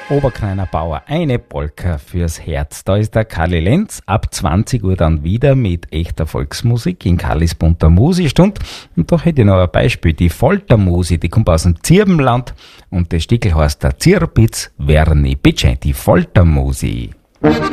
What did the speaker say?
Oberkreiner Bauer, eine Polka fürs Herz. Da ist der Kalli Lenz, ab 20 Uhr dann wieder mit echter Volksmusik in Kallis bunter Musikstund. Und da hätte ich noch ein Beispiel, die Foltermusik, die kommt aus dem Zirbenland und das Stickel heißt der Zirbitz Werni. Bitte, die Foltermusik.